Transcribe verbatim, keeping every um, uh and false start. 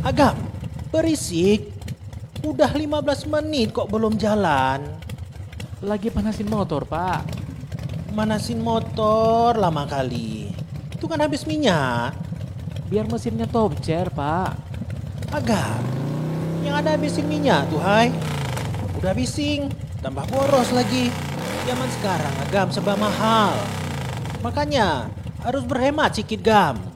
Agam, berisik. Udah lima belas menit kok belum jalan. Lagi panasin motor, Pak. Manasin motor lama kali. Itu kan habis minyak. Biar mesinnya topcer, Pak. Agam, yang ada habisin minyak tuh hai. Udah bising, tambah boros lagi. Zaman sekarang Agam serba mahal. Makanya harus berhemat sikit Gam.